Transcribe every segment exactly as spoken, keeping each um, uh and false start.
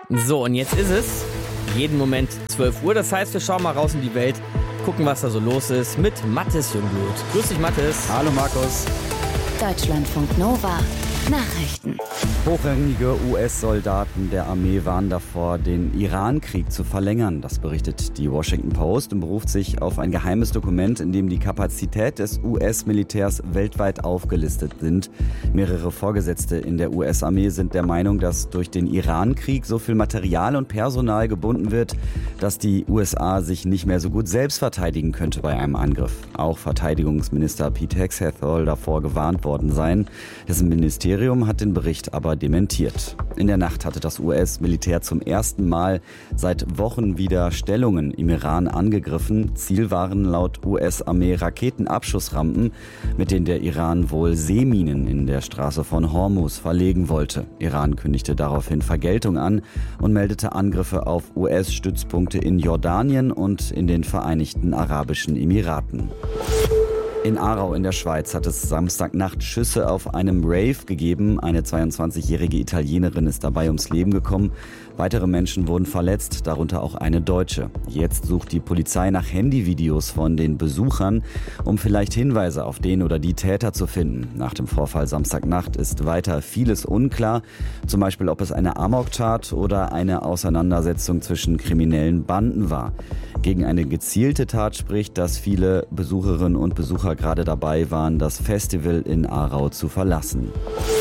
So, und jetzt ist es jeden Moment zwölf Uhr. Das heißt, wir schauen mal raus in die Welt, gucken, was da so los ist mit Mathis Jungblut. Grüß dich, Mathis. Hallo, Markus. Deutschlandfunk Nova. Nachrichten. Hochrangige U S-Soldaten der Armee warnen davor, den Iran-Krieg zu verlängern. Das berichtet die Washington Post und beruft sich auf ein geheimes Dokument, in dem die Kapazität des U S-Militärs weltweit aufgelistet sind. Mehrere Vorgesetzte in der U S-Armee sind der Meinung, dass durch den Iran-Krieg so viel Material und Personal gebunden wird, dass die U S A sich nicht mehr so gut selbst verteidigen könnte bei einem Angriff. Auch Verteidigungsminister Pete Hegseth soll davor gewarnt worden sein. Dessen Ministerium hat den Bericht aber dementiert. In der Nacht hatte das U S-Militär zum ersten Mal seit Wochen wieder Stellungen im Iran angegriffen. Ziel waren laut U S-Armee Raketenabschussrampen, mit denen der Iran wohl Seeminen in der Straße von Hormuz verlegen wollte. Iran kündigte daraufhin Vergeltung an und meldete Angriffe auf U S-Stützpunkte in Jordanien und in den Vereinigten Arabischen Emiraten. In Aarau in der Schweiz hat es Samstagnacht Schüsse auf einem Rave gegeben. Eine zweiundzwanzigjährige Italienerin ist dabei ums Leben gekommen. Weitere Menschen wurden verletzt, darunter auch eine Deutsche. Jetzt sucht die Polizei nach Handyvideos von den Besuchern, um vielleicht Hinweise auf den oder die Täter zu finden. Nach dem Vorfall Samstagnacht ist weiter vieles unklar. Zum Beispiel, ob es eine Amoktat oder eine Auseinandersetzung zwischen kriminellen Banden war. Gegen eine gezielte Tat spricht, dass viele Besucherinnen und Besucher gerade dabei waren, das Festival in Aarau zu verlassen.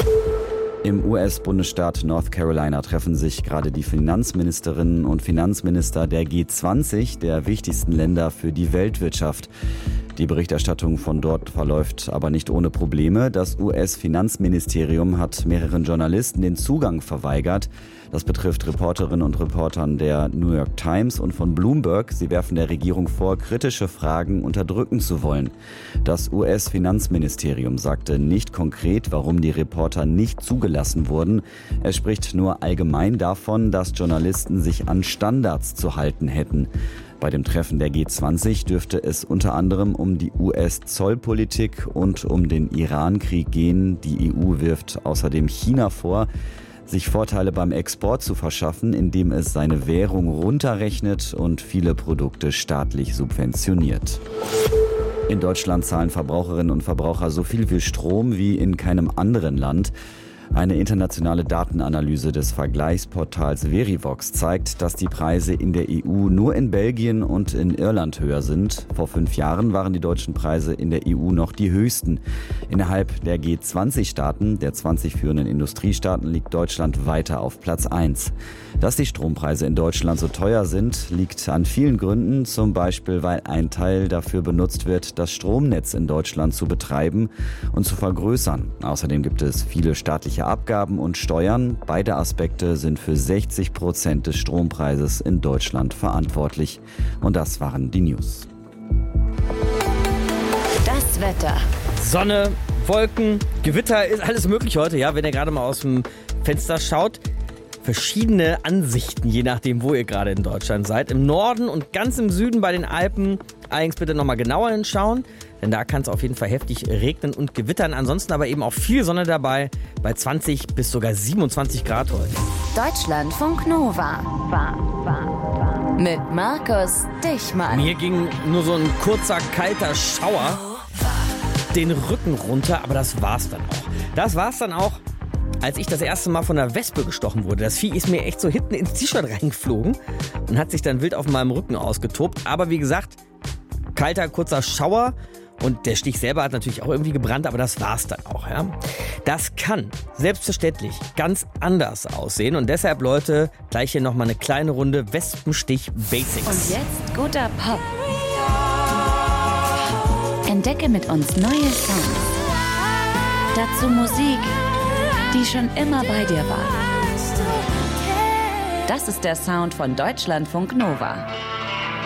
Im U S-Bundesstaat North Carolina treffen sich gerade die Finanzministerinnen und Finanzminister der G zwanzig, der wichtigsten Länder für die Weltwirtschaft. Die Berichterstattung von dort verläuft aber nicht ohne Probleme. Das U S-Finanzministerium hat mehreren Journalisten den Zugang verweigert. Das betrifft Reporterinnen und Reportern der New York Times und von Bloomberg. Sie werfen der Regierung vor, kritische Fragen unterdrücken zu wollen. Das U S-Finanzministerium sagte nicht konkret, warum die Reporter nicht zugelassen wurden. Es spricht nur allgemein davon, dass Journalisten sich an Standards zu halten hätten. Bei dem Treffen der G zwanzig dürfte es unter anderem um die U S-Zollpolitik und um den Iran-Krieg gehen. Die E U wirft außerdem China vor, sich Vorteile beim Export zu verschaffen, indem es seine Währung runterrechnet und viele Produkte staatlich subventioniert. In Deutschland zahlen Verbraucherinnen und Verbraucher so viel für Strom wie in keinem anderen Land. Eine internationale Datenanalyse des Vergleichsportals Verivox zeigt, dass die Preise in der E U nur in Belgien und in Irland höher sind. Vor fünf Jahren waren die deutschen Preise in der E U noch die höchsten. Innerhalb der G zwanzig-Staaten, der zwanzig führenden Industriestaaten, liegt Deutschland weiter auf Platz eins. Dass die Strompreise in Deutschland so teuer sind, liegt an vielen Gründen, zum Beispiel, weil ein Teil dafür benutzt wird, das Stromnetz in Deutschland zu betreiben und zu vergrößern. Außerdem gibt es viele staatliche Abgaben und Steuern. Beide Aspekte sind für sechzig Prozent des Strompreises in Deutschland verantwortlich. Und das waren die News. Das Wetter. Sonne, Wolken, Gewitter, ist alles möglich heute, ja, wenn ihr gerade mal aus dem Fenster schaut. Verschiedene Ansichten, je nachdem, wo ihr gerade in Deutschland seid. Im Norden und ganz im Süden bei den Alpen allerdings bitte nochmal genauer hinschauen, denn da kann es auf jeden Fall heftig regnen und gewittern. Ansonsten aber eben auch viel Sonne dabei, bei zwanzig bis sogar siebenundzwanzig Grad heute. Deutschlandfunk Nova. Mit Markus Dichmann. Mir ging nur so ein kurzer, kalter Schauer den Rücken runter, aber das war's dann auch. Das war's dann auch, als ich das erste Mal von einer Wespe gestochen wurde. Das Vieh ist mir echt so hinten ins T-Shirt reingeflogen und hat sich dann wild auf meinem Rücken ausgetobt. Aber wie gesagt, kalter, kurzer Schauer und der Stich selber hat natürlich auch irgendwie gebrannt, aber das war's dann auch. Ja? Das kann selbstverständlich ganz anders aussehen und deshalb, Leute, gleich hier nochmal eine kleine Runde Wespenstich-Basics. Und jetzt guter Pop. Entdecke mit uns neue Songs. Dazu Musik, die schon immer bei dir war. Das ist der Sound von Deutschlandfunk Nova.